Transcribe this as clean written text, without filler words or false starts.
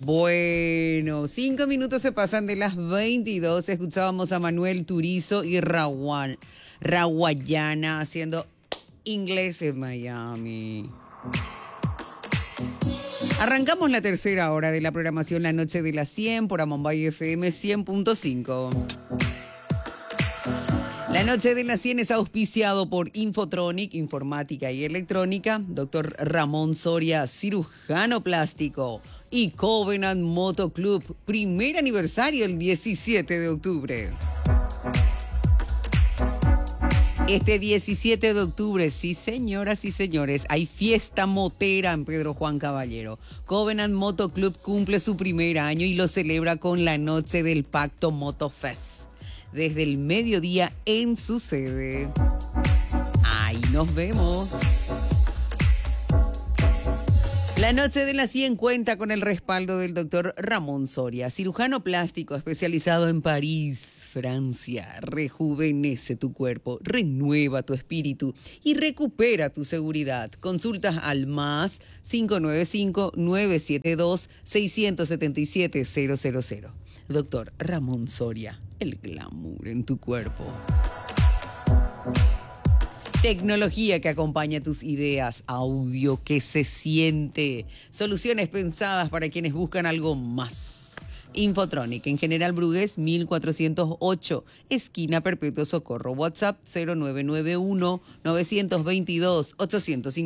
Bueno, 5 minutos se pasan de las 22. Escuchábamos a Manuel Turizo y Rawayana haciendo inglés en Miami. Arrancamos la tercera hora de la programación La Noche de las 100 por Amombay FM 100.5. La Noche de las 100 es auspiciado por Infotronic, Informática y Electrónica, Dr. Ramón Soria, cirujano plástico, y Covenant Moto Club, primer aniversario el 17 de octubre. Este 17 de octubre, sí señoras y señores, hay fiesta motera en Pedro Juan Caballero. Covenant Moto Club cumple su primer año y lo celebra con la noche del Pacto Motofest, desde el mediodía en su sede. Ahí nos vemos. La Noche de las 100 cuenta con el respaldo del doctor Ramón Soria, cirujano plástico especializado en París, Francia. Rejuvenece tu cuerpo, renueva tu espíritu y recupera tu seguridad. Consultas al más 595-972-677-000. Doctor Ramón Soria, el glamour en tu cuerpo. Tecnología que acompaña tus ideas, audio que se siente, soluciones pensadas para quienes buscan algo más. Infotronic, en General Brugués 1408, esquina Perpetuo Socorro. WhatsApp 0991 922 850.